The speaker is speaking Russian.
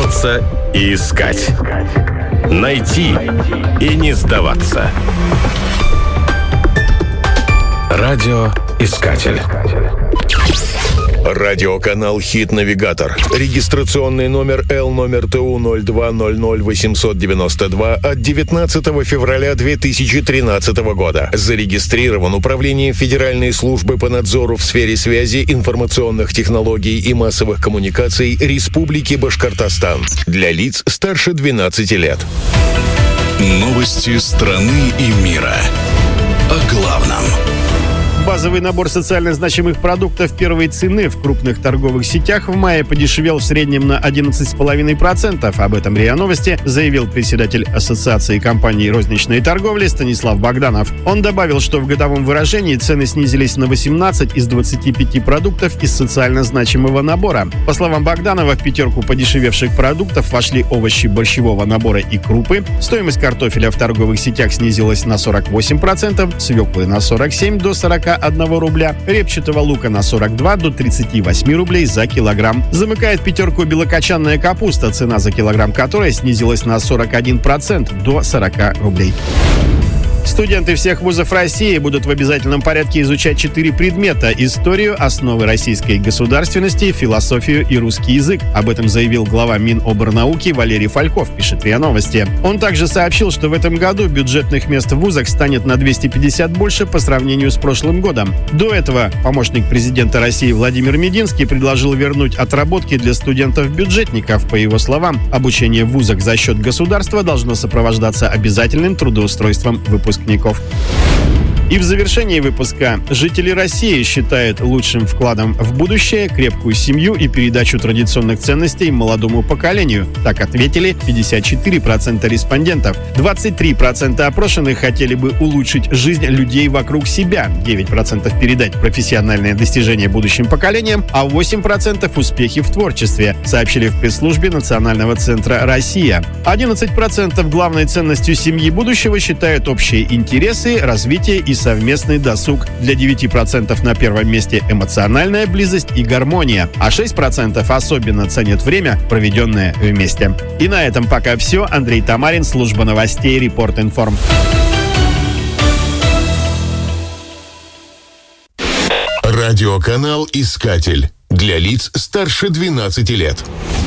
Бояться и искать. Найти и не сдаваться. Радиоискатель. Радиоканал «Хит-навигатор». Регистрационный номер L-номер ТУ-02-00-892 от 19 февраля 2013 года. Зарегистрирован Управлением Федеральной службы по надзору в сфере связи, информационных технологий и массовых коммуникаций Республики Башкортостан. Для лиц старше 12 лет. Новости страны и мира. О главном. Базовый набор социально значимых продуктов первой цены в крупных торговых сетях в мае подешевел в среднем на 11,5%. Об этом РИА Новости заявил председатель Ассоциации компаний розничной торговли Станислав Богданов. Он добавил, что в годовом выражении цены снизились на 18 из 25 продуктов из социально значимого набора. По словам Богданова, в пятерку подешевевших продуктов вошли овощи борщевого набора и крупы. Стоимость картофеля в торговых сетях снизилась на 48%, свеклы на 47 до 41 рубля, репчатого лука на 42 до 38 рублей за килограмм. Замыкает пятерку белокочанная капуста, цена за килограмм которой снизилась на 41% до 40 рублей. Студенты всех вузов России будут в обязательном порядке изучать 4 предмета: историю, основы российской государственности, философию и русский язык. Об этом заявил глава Миноборнауки Валерий Фальков, пишет РИА Новости. Он также сообщил, что в этом году бюджетных мест в вузах станет на 250 больше по сравнению с прошлым годом. До этого помощник президента России Владимир Мединский предложил вернуть отработки для студентов-бюджетников. По его словам, обучение в вузах за счет государства должно сопровождаться обязательным трудоустройством выпускников. И в завершении выпуска: жители России считают лучшим вкладом в будущее крепкую семью и передачу традиционных ценностей молодому поколению. Так ответили 54% респондентов. 23% опрошенных хотели бы улучшить жизнь людей вокруг себя, 9% передать профессиональные достижения будущим поколениям, а 8% успехи в творчестве, сообщили в пресс-службе Национального центра «Россия». 11% главной ценностью семьи будущего считают общие интересы, развитие и совместный досуг. Для 9% на первом месте эмоциональная близость и гармония, а 6% особенно ценят время, проведенное вместе. И на этом пока все. Андрей Тамарин, служба новостей Репорт-Информ. Радиоканал «Искатель». Для лиц старше 12 лет.